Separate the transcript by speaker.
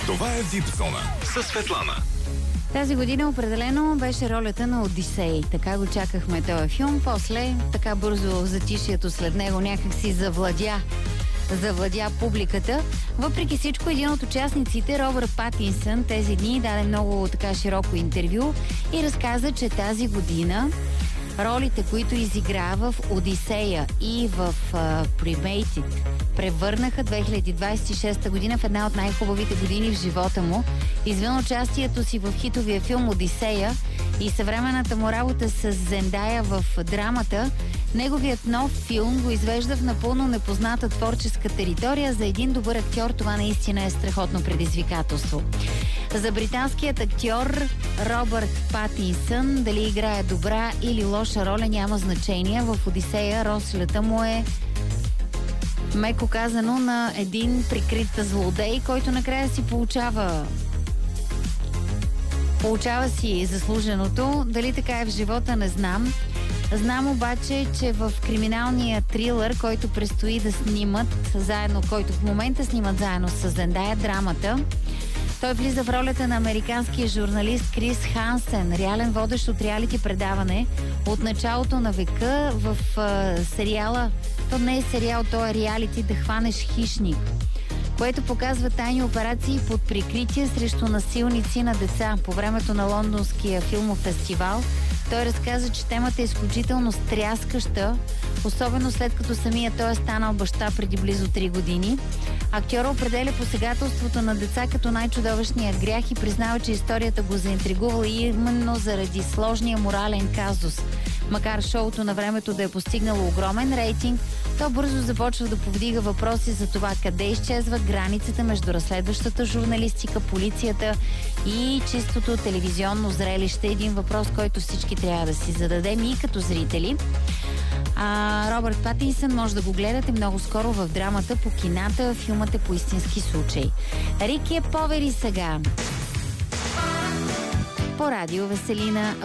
Speaker 1: Това е Вип Зона със Светлана.
Speaker 2: Тази година определено беше ролята на Одисей. Така го чакахме този филм. После, така бързо в затишието след него някак си завладя публиката. Въпреки всичко, един от участниците, Робърт Патинсън, тези дни даде много така широко интервю и разказа, че тази година ролите, които изигра в Одисея и в Cremated, превърнаха 2026 година в една от най-хубавите години в живота му. Извън участието си в хитовия филм Одисея и съвременната му работа с Зендая в драмата, неговият нов филм го извежда в напълно непозната творческа територия. За един добър актьор това наистина е страхотно предизвикателство. За британският актьор Робърт Патинсън дали играе добра или лоша роля няма значение. В Одисея ролята му е, меко казано, на един прикрит злодей, който накрая си получава си заслуженото. Дали така е в живота, не знам. Знам обаче, че в криминалния трилър, който предстои да снимат заедно, който в момента снимат заедно с Зендая, драмата, той влиза в ролята на американския журналист Крис Хансен, реален водещ от реалити предаване от началото на века в сериала. То не е сериал, то е реалити "Да хванеш хищник", което показва тайни операции под прикритие срещу насилници на деца. По времето на лондонския филмов фестивал той разказа, че темата е изключително стряскаща, особено след като самия той е станал баща преди близо 3 години. Актьора определя посегателството на деца като най-чудовищния грях и признава, че историята го заинтригувала именно заради сложния морален казус. Макар шоуто на времето да е постигнало огромен рейтинг, то бързо започва да повдига въпроси за това къде изчезва границата между разследващата журналистика, полицията и чистото телевизионно зрелище. Един въпрос, който всички трябва да си зададем и като зрители. Робърт Патинсън може да го гледате много скоро в драмата по кината. Филмът е по истински случай. Рики е повери сега. По радио Веселина.